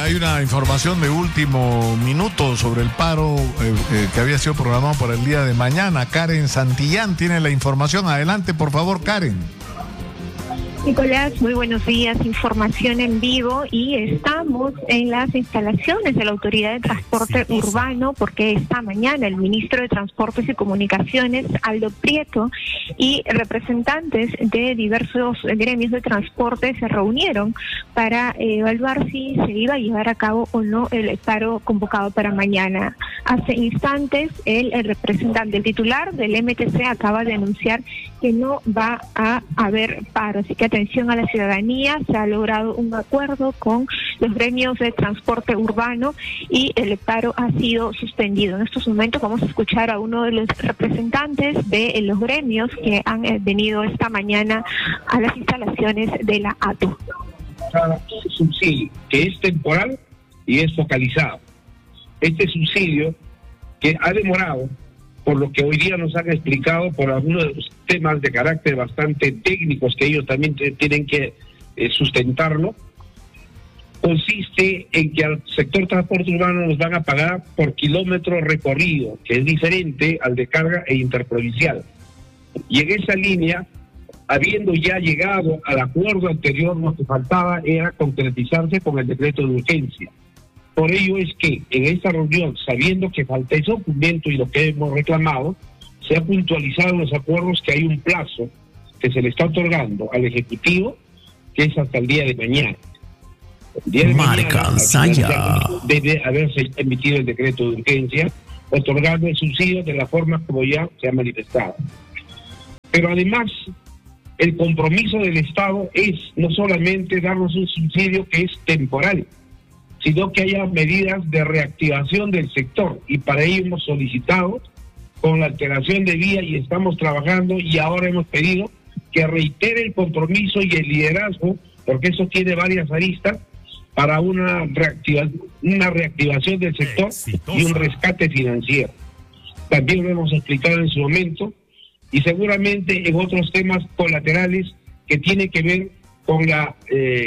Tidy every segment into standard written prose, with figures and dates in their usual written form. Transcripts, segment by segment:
hay una información de último minuto sobre el paro que había sido programado para el día de mañana. Karen Santillán tiene la información. Adelante, por favor, Karen. Nicolás, muy buenos días, información en vivo y estamos en las instalaciones de la Autoridad de Transporte Urbano porque esta mañana el ministro de Transportes y Comunicaciones, Aldo Prieto, y representantes de diversos gremios de transporte se reunieron para evaluar si se iba a llevar a cabo o no el paro convocado para mañana. Hace instantes el representante, el titular del MTC acaba de anunciar que no va a haber paro, así que atención a la ciudadanía, se ha logrado un acuerdo con los gremios de transporte urbano y el paro ha sido suspendido. En estos momentos vamos a escuchar a uno de los representantes de los gremios que han venido esta mañana a las instalaciones de la ATU. Subsidio que es temporal y es focalizado. Este subsidio que ha demorado, por lo que hoy día nos han explicado por algunos de los temas de carácter bastante técnicos que ellos también tienen que sustentarlo, consiste en que al sector transporte urbano nos van a pagar por kilómetro recorrido, que es diferente al de carga e interprovincial. Y en esa línea, habiendo ya llegado al acuerdo anterior, lo que faltaba era concretizarse con el decreto de urgencia. Por ello es que en esta reunión, sabiendo que falta ese documento y lo que hemos reclamado, se ha puntualizado en los acuerdos que hay un plazo que se le está otorgando al Ejecutivo, que es hasta el día de mañana. El día de mañana debe haberse emitido el decreto de urgencia, otorgando el subsidio de la forma como ya se ha manifestado. Pero además, el compromiso del Estado es no solamente darnos un subsidio que es temporal, sino que haya medidas de reactivación del sector, y para ello hemos solicitado con la alteración de vía y estamos trabajando, y ahora hemos pedido que reitere el compromiso y el liderazgo, porque eso tiene varias aristas, para una reactivación del sector y un rescate financiero. También lo hemos explicado en su momento, y seguramente en otros temas colaterales que tienen que ver con la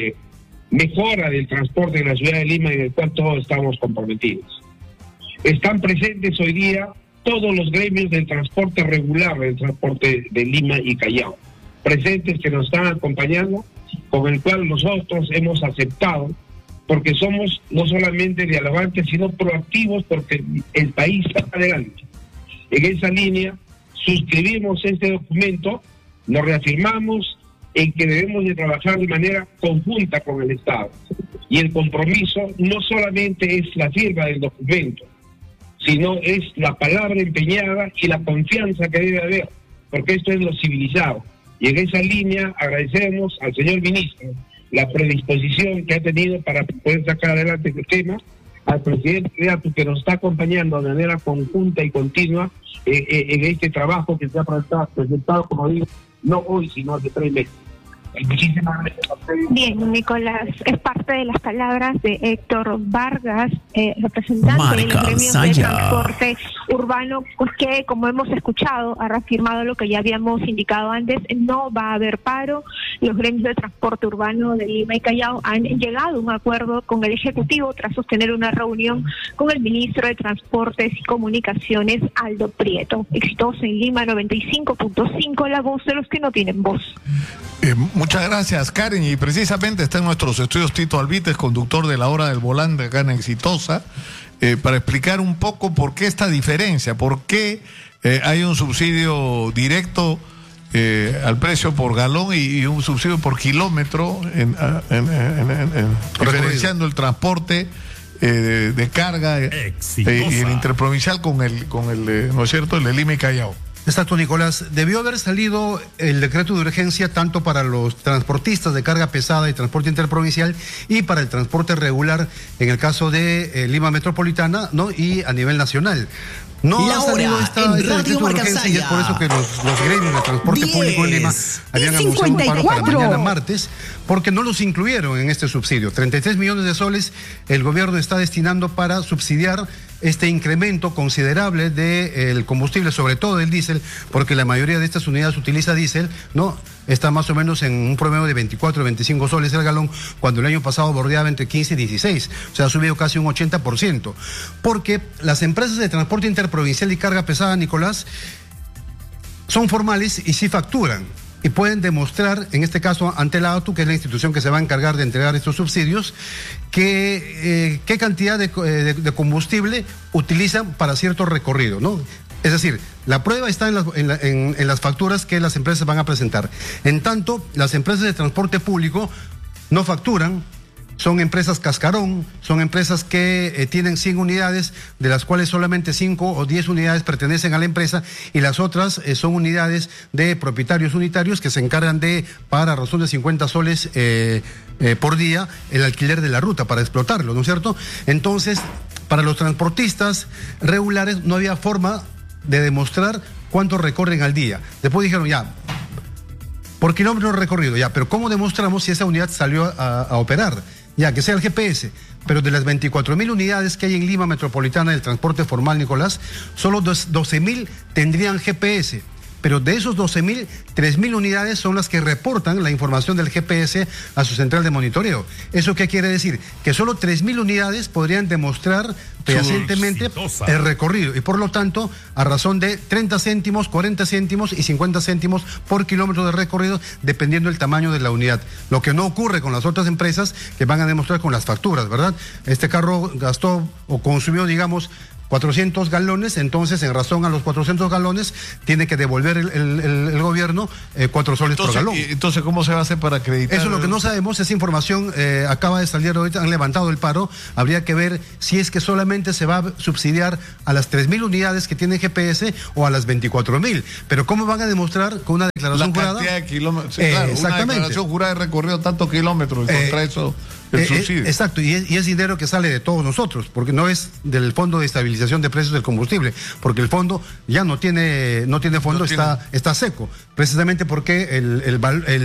mejora del transporte en la ciudad de Lima, en el cual todos estamos comprometidos. Están presentes hoy día todos los gremios del transporte regular, del transporte de Lima y Callao, presentes que nos están acompañando, con el cual nosotros hemos aceptado, porque somos no solamente dialogantes, sino proactivos, porque el país está adelante. En esa línea, suscribimos este documento, nos reafirmamos en que debemos de trabajar de manera conjunta con el Estado. Y el compromiso no solamente es la firma del documento, sino es la palabra empeñada y la confianza que debe haber, porque esto es lo civilizado. Y en esa línea agradecemos al señor ministro la predisposición que ha tenido para poder sacar adelante este tema, al presidente Beato, que nos está acompañando de manera conjunta y continua en este trabajo que se ha presentado, como digo, no hoy, sino hace 3 meses. Muchísimas gracias. Bien, Nicolás, es parte de las palabras de Héctor Vargas, representante de los gremios de transporte urbano, pues que, como hemos escuchado, ha reafirmado lo que ya habíamos indicado antes: no va a haber paro. Los gremios de transporte urbano de Lima y Callao han llegado a un acuerdo con el Ejecutivo tras sostener una reunión con el ministro de Transportes y Comunicaciones, Aldo Prieto. Exitoso en Lima 95.5, la voz de los que no tienen voz. Muchas gracias, Karen, y precisamente está en nuestros estudios Tito Albites, conductor de La Hora del Volante acá en Exitosa, para explicar un poco por qué esta diferencia, por qué hay un subsidio directo al precio por galón y un subsidio por kilómetro, referenciando el transporte de carga y el interprovincial con el ¿no es cierto?, el de Lima y Callao. Exacto, Nicolás. Debió haber salido el decreto de urgencia tanto para los transportistas de carga pesada y transporte interprovincial y para el transporte regular en el caso de Lima Metropolitana, ¿no?, y a nivel nacional. No ha salido este decreto de urgencia, y es por eso que los gremios de transporte público en Lima habían anunciado un paro para mañana martes, porque no los incluyeron en este subsidio. 33 millones de soles el gobierno está destinando para subsidiar este incremento considerable del combustible, sobre todo del diésel, porque la mayoría de estas unidades utiliza diésel, ¿no?, está más o menos en un promedio de 24, 25 soles el galón, cuando el año pasado bordeaba entre 15 y 16. O sea, ha subido casi un 80%. Porque las empresas de transporte interprovincial y carga pesada, Nicolás, son formales y sí facturan. Y pueden demostrar, en este caso ante la ATU, que es la institución que se va a encargar de entregar estos subsidios, qué cantidad de combustible utilizan para cierto recorrido, ¿no? Es decir, la prueba está en las facturas que las empresas van a presentar. En tanto, las empresas de transporte público no facturan. Son empresas cascarón, son empresas que tienen 100 unidades, de las cuales solamente 5 o 10 unidades pertenecen a la empresa, y las otras son unidades de propietarios unitarios que se encargan de pagar a razón de 50 soles por día el alquiler de la ruta para explotarlo, ¿no es cierto? Entonces, para los transportistas regulares no había forma de demostrar cuánto recorren al día. Después dijeron, ya, por kilómetro recorrido, ya, pero ¿cómo demostramos si esa unidad salió a operar? Ya, que sea el GPS, pero de las 24.000 unidades que hay en Lima Metropolitana del transporte formal, Nicolás, solo 12.000 tendrían GPS. Pero de esos 12.000, 3.000 unidades son las que reportan la información del GPS a su central de monitoreo. ¿Eso qué quiere decir? Que solo 3.000 unidades podrían demostrar fehacientemente el recorrido, y por lo tanto, a razón de 30 céntimos, 40 céntimos y 50 céntimos por kilómetro de recorrido, dependiendo del tamaño de la unidad. Lo que no ocurre con las otras empresas, que van a demostrar con las facturas, ¿verdad? Este carro gastó o consumió, digamos, 400 galones, entonces en razón a los 400 galones tiene que devolver el gobierno 4 soles por galón. Entonces, ¿cómo se va a hacer para acreditar? Eso es lo que no sabemos, esa información acaba de salir ahorita, han levantado el paro, habría que ver si es que solamente se va a subsidiar a las 3.000 unidades que tienen GPS o a las 24.000, pero ¿cómo van a demostrar con una declaración jurada? La cantidad de kilómetros, sí, claro, exactamente. Una declaración jurada de recorrido tantos kilómetros y contra eso el subsidio. Exacto, y es dinero que sale de todos nosotros, porque no es del Fondo de Estabilización de Precios del Combustible, porque el fondo ya no tiene fondo, está seco, precisamente porque el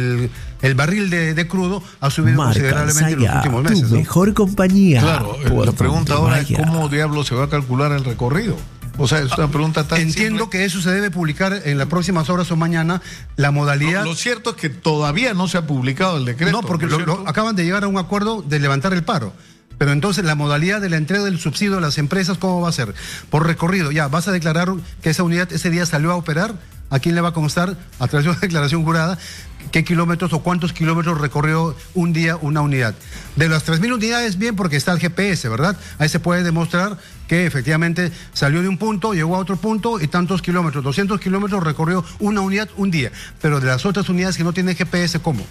barril de crudo ha subido considerablemente en los últimos meses. Tu mejor compañía. Claro, la pregunta ahora es cómo diablos se va a calcular el recorrido. O sea, es una pregunta tan Entiendo simple. Que eso se debe publicar en las próximas horas o mañana, la modalidad. Lo cierto es que todavía no se ha publicado el decreto. No, porque acaban de llegar a un acuerdo de levantar el paro. Pero entonces la modalidad de la entrega del subsidio a las empresas, ¿cómo va a ser? Por recorrido. Ya, vas a declarar que esa unidad ese día salió a operar. ¿A quién le va a constar, a través de una declaración jurada, qué kilómetros o cuántos kilómetros recorrió un día una unidad? De las 3.000 unidades, bien, porque está el GPS, ¿verdad? Ahí se puede demostrar que efectivamente salió de un punto, llegó a otro punto y tantos kilómetros, 200 kilómetros recorrió una unidad un día. Pero de las otras unidades que no tienen GPS, ¿cómo?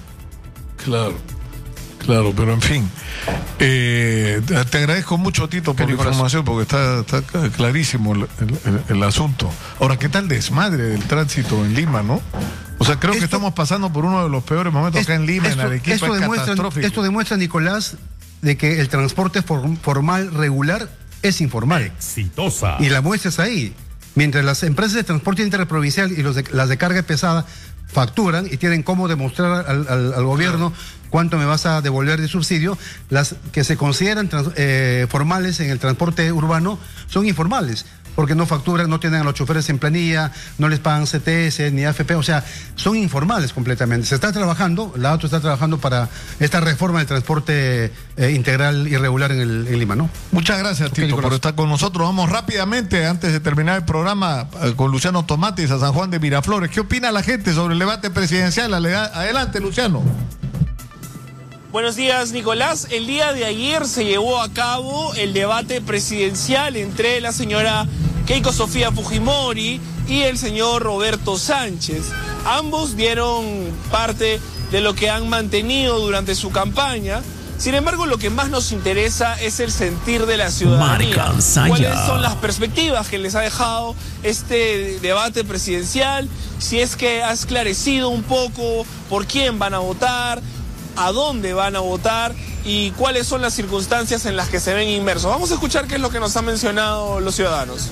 Claro, pero en fin, te agradezco mucho, Tito, por la información, porque está clarísimo el asunto. Ahora, ¿qué tal desmadre del tránsito en Lima, no? O sea, creo que estamos pasando por uno de los peores momentos acá en Lima, en Arequipa, es catastrófico. Esto demuestra, Nicolás, de que el transporte formal regular es informal. Exitosa. Y la muestra es ahí. Mientras las empresas de transporte interprovincial y las de carga pesada facturan y tienen cómo demostrar al gobierno cuánto me vas a devolver de subsidio, las que se consideran formales en el transporte urbano son informales, porque no facturan, no tienen a los choferes en planilla, no les pagan CTS ni AFP, o sea, son informales completamente. Se está trabajando, la ATU está trabajando para esta reforma del transporte integral y regular en Lima, ¿no? Muchas gracias, Tito, por estar con nosotros. Vamos rápidamente, antes de terminar el programa, con Luciano Tomatis a San Juan de Miraflores. ¿Qué opina la gente sobre el debate presidencial? Adelante, Luciano. Buenos días, Nicolás. El día de ayer se llevó a cabo el debate presidencial entre la señora Keiko Sofía Fujimori y el señor Roberto Sánchez. Ambos dieron parte de lo que han mantenido durante su campaña. Sin embargo, lo que más nos interesa es el sentir de la ciudadanía. ¿Cuáles son las perspectivas que les ha dejado este debate presidencial? Si es que ha esclarecido un poco por quién van a votar, a dónde van a votar y cuáles son las circunstancias en las que se ven inmersos. Vamos a escuchar qué es lo que nos han mencionado los ciudadanos.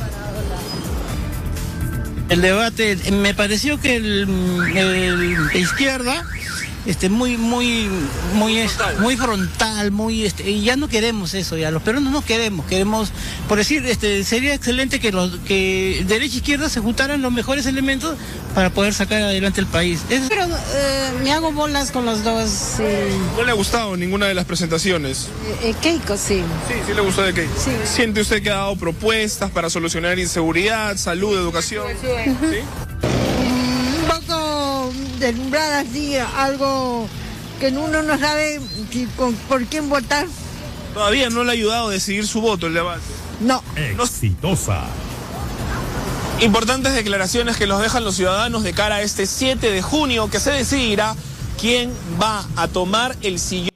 El debate, me pareció que el de izquierda muy frontal, y ya no queremos eso, ya los peruanos no queremos, por decir, sería excelente que derecha e izquierda se juntaran los mejores elementos para poder sacar adelante el país. Pero me hago bolas con los dos. ¿No le ha gustado ninguna de las presentaciones? Keiko, sí. Sí le gustó de Keiko. Sí. ¿Siente usted que ha dado propuestas para solucionar inseguridad, salud, educación? ¿Sí? Un poco deslumbrada, sí, algo que uno no sabe por quién votar. ¿Todavía no le ha ayudado a decidir su voto el debate? No. Exitosa. Importantes declaraciones que los dejan los ciudadanos de cara a este 7 de junio, que se decidirá quién va a tomar el sillón